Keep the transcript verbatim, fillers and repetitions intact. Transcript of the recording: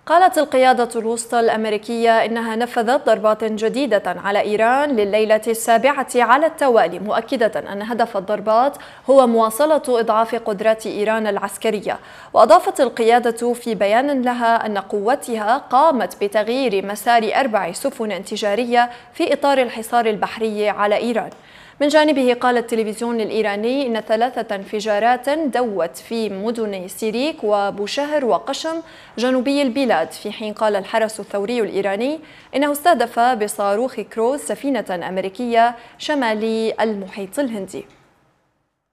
قالت القيادة الوسطى الأمريكية إنها نفذت ضربات جديدة على إيران لليلة السابعة على التوالي، مؤكدة أن هدف الضربات هو مواصلة إضعاف قدرات إيران العسكرية. وأضافت القيادة في بيان لها أن قوتها قامت بتغيير مسار أربع سفن تجارية في إطار الحصار البحري على إيران. من جانبه قال التلفزيون الإيراني إن ثلاثة انفجارات دوت في مدن سيريك وبوشهر وقشم جنوبي البلاد، في حين قال الحرس الثوري الإيراني إنه استهدف بصاروخ كروز سفينة أمريكية شمالي المحيط الهندي.